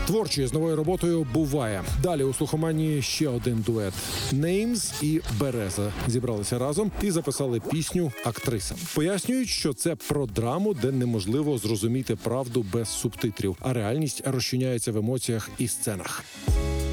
Творчою з новою роботою «Буває». Далі у слухоманії ще один дует. Names і Береза зібралися разом і записали пісню «Актриса». Пояснюють, що це про драму, де неможливо зрозуміти правду без субтитрів, а реальність розчиняється в емоціях і сценах.